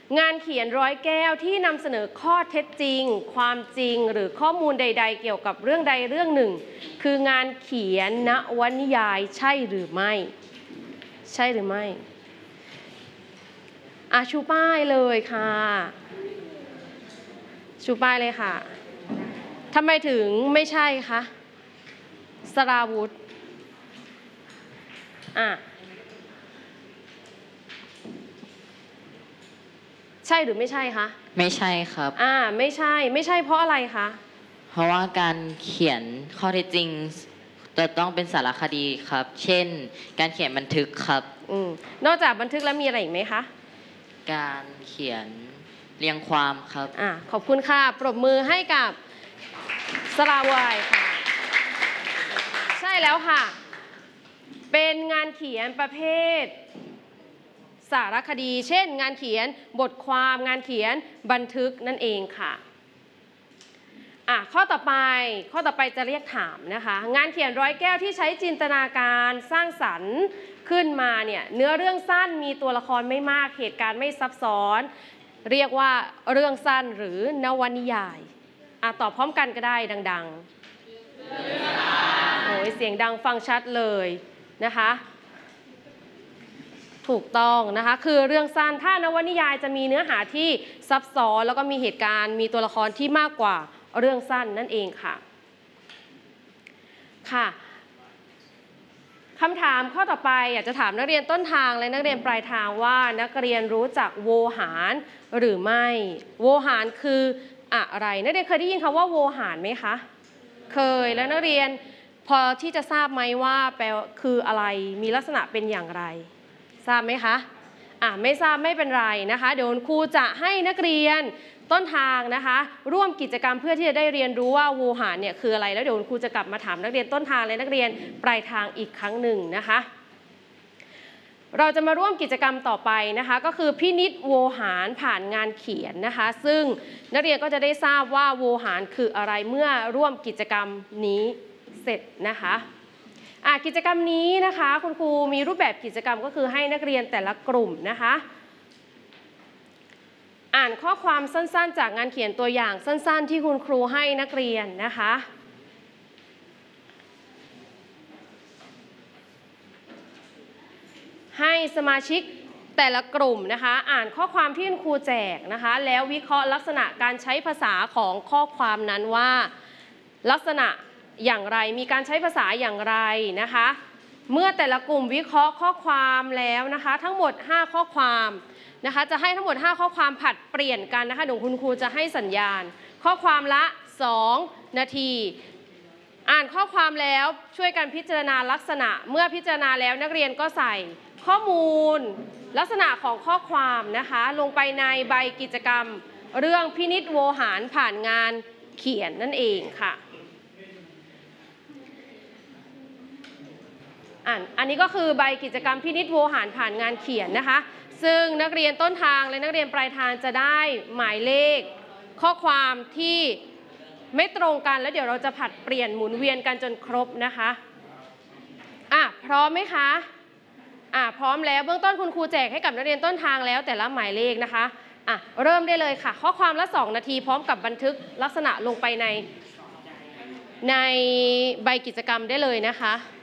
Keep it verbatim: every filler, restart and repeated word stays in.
งานเขียนร้อยแก้วที่นำเสนอข้อเท็จจริงความจริงหรือข้อมูลใดๆเกี่ยวกับเรื่องใดเรื่องหนึ่งคืองานเขียนนวนิยายใช่หรือไม่ใช่หรือไม่อ่ะชูป้ายเลยค่ะชูป้ายเลยค่ะทำไมถึงไม่ใช่คะสราวุธอ่ะใช่หรือไม่ใช่คะไม่ใช่ครับอ่าไม่ใช่ไม่ใช่เพราะอะไรคะเพราะว่าการเขียนข้อเท็จจริงจะต้องเป็นสารคดีครับเช่นการเขียนบันทึกครับอืมนอกจากบันทึกแล้วมีอะไรอีกไหมคะการเขียนเรียงความครับอ่าขอบคุณค่ะปรบมือให้กับสราวัยค่ะใช่แล้วค่ะเป็นงานเขียนประเภทสารคดีเช่นงานเขียนบทความงานเขียนบันทึกนั่นเองค่ะอ่ะข้อต่อไปข้อต่อไปจะเรียกถามนะคะงานเขียนร้อยแก้วที่ใช้จินตนาการสร้างสรรค์ขึ้นมาเนี่ยเนื้อเรื่องสั้นมีตัวละครไม่มากเหตุการณ์ไม่ซับซ้อนเรียกว่าเรื่องสั้นหรือนวนิยายอ่ะตอบพร้อมกันก็ได้ดังๆโอ้ยเสียงดังฟังชัดเลยนะคะถูกต้องนะคะคือเรื่องสั้นถ้านวนิยายจะมีเนื้อหาที่ซับซ้อนแล้วก็มีเหตุการณ์มีตัวละครที่มากกว่าเรื่องสั้นนั่นเองค่ะค่ะคำถามข้อต่อไปอยากจะถามนักเรียนต้นทางและนักเรียนปลายทางว่านักเรียนรู้จักโวหารหรือไม่โวหารคืออะไรนักเรียนเคยได้ยินคำว่าโวหารไหมคะเคยแล้วนักเรียนพอที่จะทราบไหมว่าแปลคืออะไรมีลักษณะเป็นอย่างไรทราบไหมคะอ่ะไม่ทราบไม่เป็นไรนะคะเดี๋ยวครูจะให้นักเรียนต้นทางนะคะร่วมกิจกรรมเพื่อที่จะได้เรียนรู้ว่าโวหารเนี่ยคืออะไรแล้วเดี๋ยวครูจะกลับมาถามนักเรียนต้นทางและนักเรียนปลายทางอีกครั้งหนึ่งนะคะเราจะมาร่วมกิจกรรมต่อไปนะคะก็คือพินิจโวหารผ่านงานเขียนนะคะซึ่งนักเรียนก็จะได้ทราบว่าโวหารคืออะไรเมื่อร่วมกิจกรรมนี้เสร็จนะคะกิจกรรมนี้นะคะคุณครูมีรูปแบบกิจกรรมก็คือให้นักเรียนแต่ละกลุ่มนะคะอ่านข้อความสั้นๆจากงานเขียนตัวอย่างสั้นๆที่คุณครูให้นักเรียนนะคะให้สมาชิกแต่ละกลุ่มนะคะอ่านข้อความที่คุณครูแจกนะคะแล้ววิเคราะห์ลักษณะการใช้ภาษาของข้อความนั้นว่าลักษณะอย่างไรมีการใช้ภาษาอย่างไรนะคะเมื่อแต่ละกลุ่มวิเคราะห์ข้อความแล้วนะคะทั้งหมดห้าข้อความนะคะจะให้ทั้งหมดห้าข้อความผัดเปลี่ยนกันนะคะเดี๋ยวคุณครูจะให้สัญญาณข้อความละสองนาทีอ่านข้อความแล้วช่วยกันพิจารณาลักษณะเมื่อพิจารณาแล้วนักเรียนก็ใส่ข้อมูลลักษณะของข้อความนะคะลงไปในใบกิจกรรมเรื่องพินิจโวหารผ่านงานเขียนนั่นเองค่ะอันนี้ก็คือใบกิจกรรมพินิจโวหารผ่านงานเขียนนะคะซึ่งนักเรียนต้นทางและนักเรียนปลายทางจะได้หมายเลขข้อความที่ไม่ตรงกันแล้วเดี๋ยวเราจะผัดเปลี่ยนหมุนเวียนกันจนครบนะคะอ่ะพร้อมไหมคะอ่ะพร้อมแล้วเบื้องต้นคุณครูแจกให้กับนักเรียนต้นทางแล้วแต่ละหมายเลขนะคะอ่ะเริ่มได้เลยค่ะข้อความละสองนาทีพร้อมกับบันทึกลักษณะลงไปในในใบกิจกรรมได้เลยนะคะ